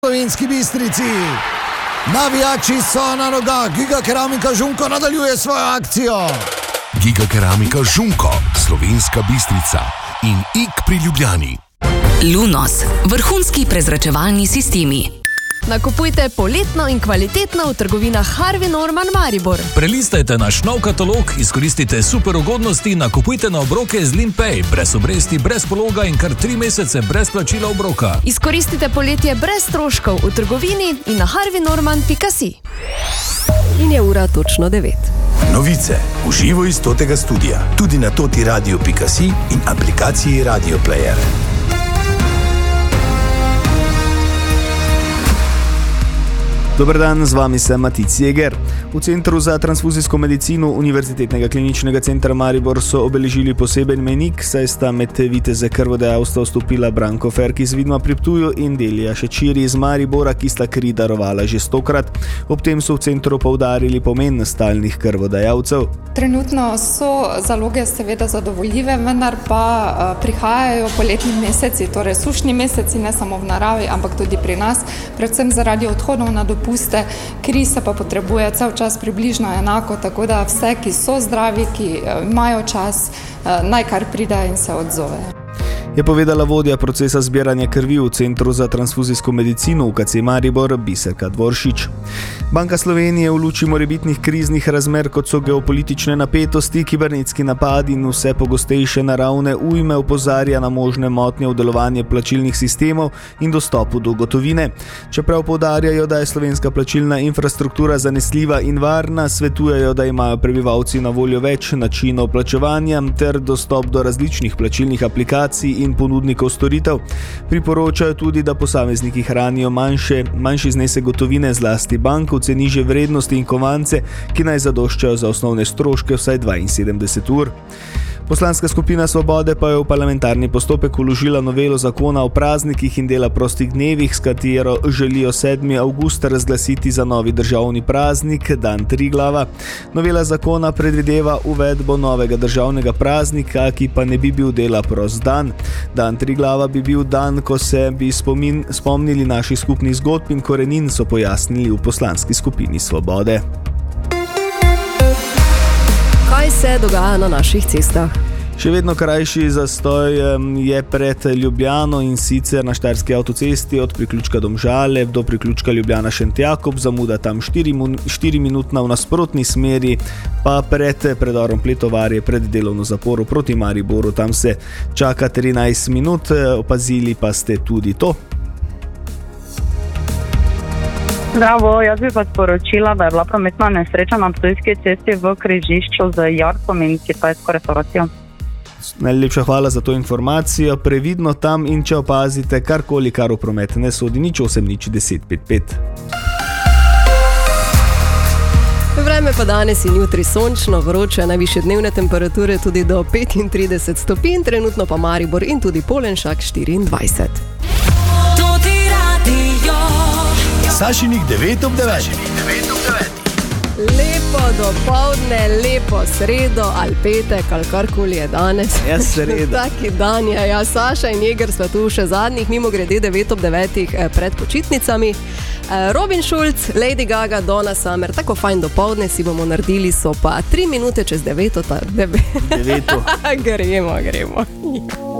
Slovenski Bistrici. Navijači so na nogah, Giga Keramika Žunko nadaljuje svojo akcijo. Giga Keramika Žunko, Slovenska Bistrica in IK pri Ljubljani. Lunos, vrhunski prezračevalni sistemi. Nakupujte poletno in kvalitetno v trgovinah Harvey Norman Maribor. Prelistajte naš nov katalog, izkoristite super ugodnosti, nakupujte na obroke z Limpay, brez obresti, brez pologa in kar 3 mesece brez plačila obroka. Izkoristite poletje brez stroškov v trgovini in na harveynorman.si. In je ura točno 9. Novice v živo iz Totega studia, tudi na totiradio.si in aplikaciji Radio Player. Dober dan, z vami sem Matic Jeger. V Centru za transfuzijsko medicino Univerzitetnega kliničnega centra Maribor so obeležili poseben mejnik, saj sta med viteze krvodajalstva vstopila Branko Ferk iz Vidma pri Ptuju in Delija Šečiri iz Maribora, ki sta kri darovala že 100-krat. Ob tem so v centru poudarili pomen stalnih krvodajalcev. Trenutno so zaloge seveda zadovoljive, vendar pa prihajajo poletni meseci, torej sušni meseci, ne samo v naravi, ampak tudi pri nas, predvsem zaradi odhodov na dopuste. Kri se pa potrebuje cel čas približno enako, tako da vse, ki so zdravi, ki imajo čas, naj kar pride in se odzove. Je povedala vodja procesa zbiranja krvi v Centru za transfuzijsko medicino UKC Maribor Biserka Dvoršič. Banka Slovenije v luči morebitnih kriznih razmer, kot so geopolitične napetosti, kibernetski napadi in vse pogostejše naravne ujme, opozarja na možne motnje v delovanje plačilnih sistemov in dostopu do gotovine. Čeprav poudarjajo, da je slovenska plačilna infrastruktura zanesljiva in varna, svetujejo, da imajo prebivalci na voljo več načinov plačevanja ter dostop do različnih plačilnih aplikacij in ponudnikov storitev. Priporočajo tudi, da posamezniki hranijo manjši znesek gotovine, zlasti bank, v nižje vrednosti in kovance, ki naj zadoščajo za osnovne stroške vsaj 72 ur. Poslanska skupina Svobode pa je v parlamentarni postopek vložila novelo zakona o praznikih in dela prostih dnevih, s katero želijo 7. avgust razglasiti za novi državni praznik, dan Triglava. Novela zakona predvideva uvedbo novega državnega praznika, ki pa ne bi bil dela prost dan. Dan Triglava bi bil dan, ko se bi spomnili naših skupnih zgodb in korenin, so pojasnili v poslanski skupini Svobode. Kaj se dogaja na naših cestah? Še vedno krajši zastoj je pred Ljubljano, in sicer na Štajerski avtocesti od priključka Domžale do priključka Ljubljana-Šentjakob, zamuda tam 4-minutna, v nasprotni smeri pa pred predorom Pletovarje pred delovno zaporo proti Mariboru, tam se čaka 13 minut, opazili pa ste tudi to. Zdravo, jaz bi pa sporočila, da je bila prometna nesreča na Ptujski cesti v križišču z Jarkom in kitajsko restauracijo. Najlepša hvala za to informacijo. Previdno tam in če opazite karkoli, kar v promet ne sodi, 08-1055. Vreme pa danes in jutri sončno, vroče, najvišje dnevne temperature tudi do 35 stopinj, trenutno pa Maribor in tudi Polenšak 24. Sašinik 9 ob 9. Lepo dopoldne, lepo sredo ali petek ali karkoli je danes. Ja, sreda. Taki dan je, ja, Saša in Jeger sva tu še zadnjih, mimogrede 9 ob 9 pred počitnicami. Robin Schulz, Lady Gaga, Donna Summer, tako fajn dopoldne si bomo naredili, so pa 3 minute čez 9. 9. Gremo.